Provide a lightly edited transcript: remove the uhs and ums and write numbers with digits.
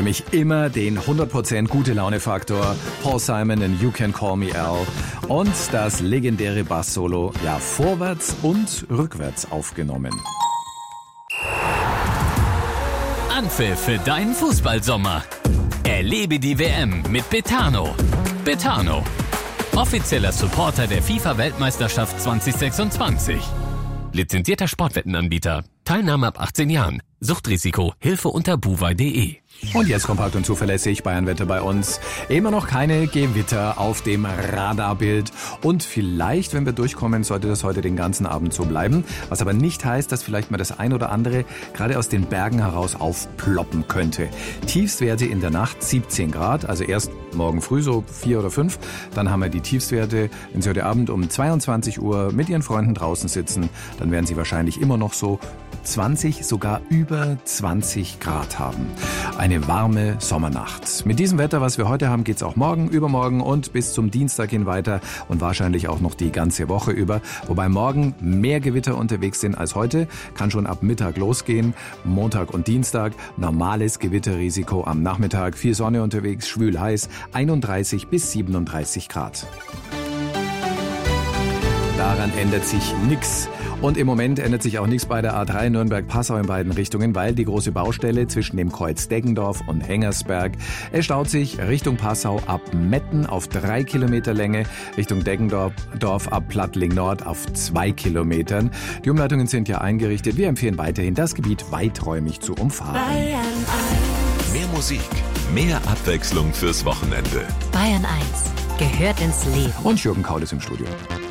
nämlich immer den 100% Gute-Laune-Faktor. Paul Simon in You Can Call Me Al und das legendäre Bass-Solo, ja, vorwärts und rückwärts aufgenommen. Anpfiff für deinen Fußballsommer. Erlebe die WM mit Betano. Betano, offizieller Supporter der FIFA-Weltmeisterschaft 2026. Lizenzierter Sportwettenanbieter. Teilnahme ab 18 Jahren. Suchtrisiko. Hilfe unter buwei.de. Und jetzt kompakt und zuverlässig Bayernwetter bei uns. Immer noch keine Gewitter auf dem Radarbild. Und vielleicht, wenn wir durchkommen, sollte das heute den ganzen Abend so bleiben. Was aber nicht heißt, dass vielleicht mal das ein oder andere gerade aus den Bergen heraus aufploppen könnte. Tiefstwerte in der Nacht 17 Grad, also erst morgen früh so 4 oder 5. Dann haben wir die Tiefstwerte, wenn Sie heute Abend um 22 Uhr mit Ihren Freunden draußen sitzen, dann werden Sie wahrscheinlich immer noch so 20, sogar über 20 Grad haben. Eine warme Sommernacht. Mit diesem Wetter, was wir heute haben, geht's auch morgen, übermorgen und bis zum Dienstag hin weiter und wahrscheinlich auch noch die ganze Woche über. Wobei morgen mehr Gewitter unterwegs sind als heute. Kann schon ab Mittag losgehen. Montag und Dienstag normales Gewitterrisiko am Nachmittag. Viel Sonne unterwegs, schwül heiß, 31 bis 37 Grad. Daran ändert sich nichts. Und im Moment ändert sich auch nichts bei der A3 Nürnberg-Passau in beiden Richtungen, weil die große Baustelle zwischen dem Kreuz Deggendorf und Hengersberg, es staut sich Richtung Passau ab Metten auf 3 Kilometer Länge, Richtung Deggendorf ab Plattling Nord auf 2 Kilometern. Die Umleitungen sind ja eingerichtet. Wir empfehlen weiterhin, das Gebiet weiträumig zu umfahren. Mehr Musik, mehr Abwechslung fürs Wochenende. Bayern 1 gehört ins Leben. Und Jürgen Kaul ist im Studio.